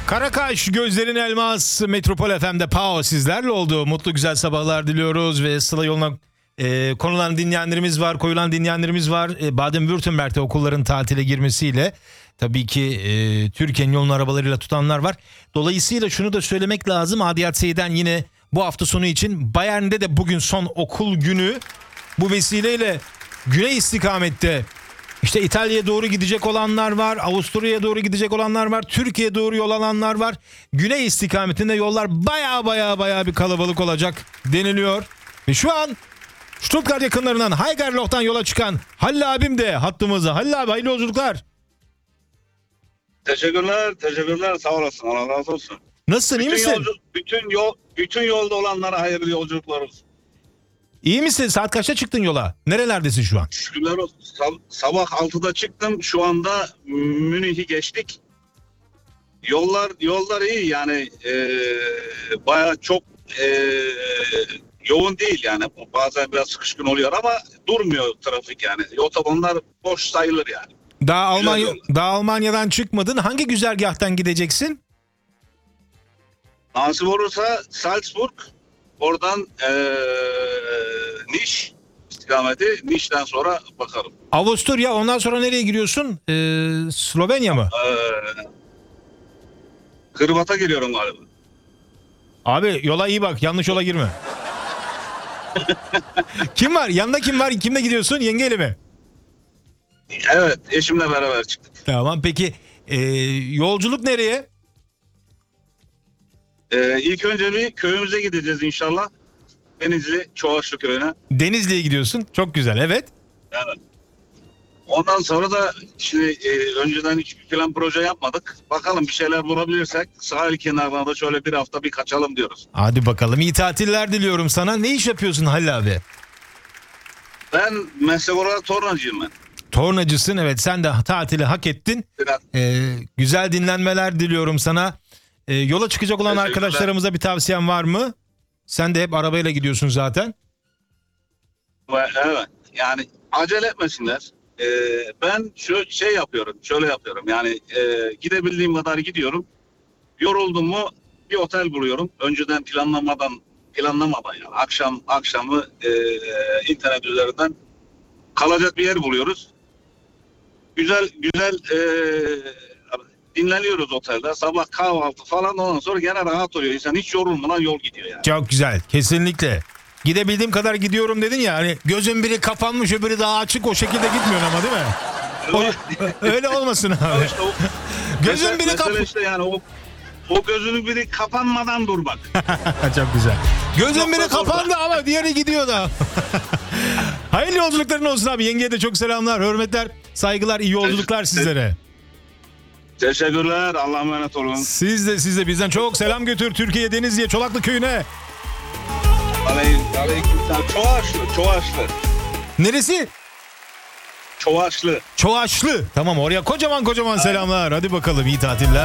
Karakaş, gözlerin elmas, Metropol FM'de Pao sizlerle oldu. Mutlu güzel sabahlar diliyoruz ve Sıla yoluna konulan dinleyenlerimiz var, koyulan dinleyenlerimiz var. Baden-Württemberg'te okulların tatile girmesiyle tabii ki Türkiye'nin yolunu arabalarıyla tutanlar var. Dolayısıyla şunu da söylemek lazım. ADAC'den yine bu hafta sonu için Bayern'de de bugün son okul günü. Bu vesileyle güney istikamette İşte İtalya'ya doğru gidecek olanlar var, Avusturya'ya doğru gidecek olanlar var, Türkiye'ye doğru yol alanlar var. Güney istikametinde yollar baya bir kalabalık olacak deniliyor. Ve şu an Stuttgart yakınlarından Haigerloch'tan yola çıkan Halil abim de hattımızda. Halil abi, hayırlı yolculuklar. Teşekkürler, sağ olasın, Allah razı olsun. Nasılsın, iyi misin? Bütün yolda olanlara hayırlı yolculuklar olsun. İyi misin? Saat kaçta çıktın yola? Nerelerdesin şu an? Şükürler olsun. Sabah 6'da çıktım. Şu anda Münih'i geçtik. Yollar iyi yani, bayağı çok yoğun değil yani. Bazen biraz sıkışkın oluyor ama durmuyor trafik yani. Otobanlar boş sayılır yani. Daha Almanya'dan çıkmadın. Hangi güzergahtan gideceksin? Nasip olursa Salzburg, oradan Niş istikameti, Niş'ten sonra bakalım. Avusturya, ondan sonra nereye giriyorsun? Slovenya mı? Hırvat'a giriyorum galiba. Abi yola iyi bak, yanlış yola girme. Kim var? Yanında kim var? Kimle gidiyorsun? Yengeyle mi? Evet, eşimle beraber çıktık. Tamam, peki yolculuk nereye? İlk önce bir köyümüze gideceğiz inşallah. Denizli Çoğaşlı köyüne. Denizli'ye gidiyorsun. Çok güzel, evet. Yani ondan sonra da şimdi önceden hiçbir plan proje yapmadık. Bakalım bir şeyler bulabilirsek sahil kenarına da şöyle bir hafta bir kaçalım diyoruz. Hadi bakalım, iyi tatiller diliyorum sana. Ne iş yapıyorsun Halil abi? Ben meslek olarak tornacıyım ben. Tornacısın, evet, sen de tatili hak ettin. Biraz Güzel dinlenmeler diliyorum sana. Yola çıkacak olan Teşekkürler. arkadaşlarımıza bir tavsiyen var mı? Sen de hep arabayla gidiyorsun zaten. evet yani acele etmesinler. Ben şöyle yapıyorum yani, gidebildiğim kadar gidiyorum. Yoruldum mu bir otel buluyorum. Önceden planlamadan yani akşamı internet üzerinden kalacak bir yer buluyoruz. Güzel dinleniyoruz otelde. Sabah kahvaltı falan, ondan sonra gene rahat oluyor. İnsan hiç yorulmadan yol gidiyor yani. Çok güzel, kesinlikle. Gidebildiğim kadar gidiyorum dedin ya, hani gözün biri kapanmış öbürü daha açık, o şekilde gitmiyorsun ama, değil mi? Öyle olmasın abi. İşte Gözün biri mesele işte yani o gözünün biri kapanmadan durmak. Çok güzel. Gözün Çok biri da zor kapandı ama diğeri gidiyor da. Hayırlı yolculukların olsun abi. Yengeye de çok selamlar, hürmetler, saygılar, iyi yolculuklar sizlere. Teşekkürler. Allah'a emanet olun. Siz de bizden çok selam götür Türkiye, Denizli'ye, Çolaklı köyüne. Aleykümselam. Çoğaşlı. Neresi? Çoğaşlı. Çoğaşlı. Tamam, oraya kocaman selamlar. Hadi bakalım, iyi tatiller.